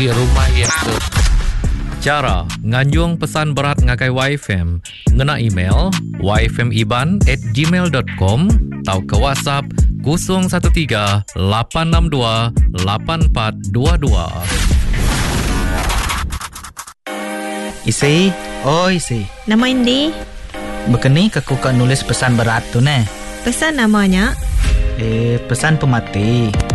rumah yang tu. Cara nganjung pesan berat ngakai YFM, ngena email yfmiban@gmail.com atau ke WhatsApp 013 862 8422. Isi, isi. Nama Indi? Bekeni aku nulis pesan berat tu ne. Pesan namanya? Pesan pemati.